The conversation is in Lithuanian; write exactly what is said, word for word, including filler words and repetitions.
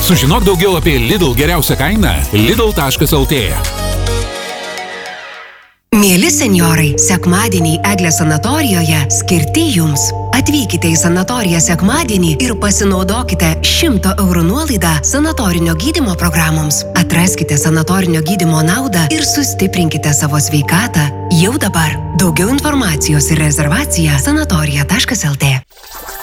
Sužinok daugiau apie Lidl geriausią kainą lidl taškas lt. Mėly senjorai, sekmadieniai Eglės sanatorijoje skirti jums. Atvykite į sanatoriją sekmadienį ir pasinaudokite šimto eurų nuolaidą sanatorinio gydymo programoms. Atraskite sanatorinio gydymo naudą ir sustiprinkite savo sveikatą jau dabar. Daugiau informacijos ir rezervacija sanatorija taškas lt.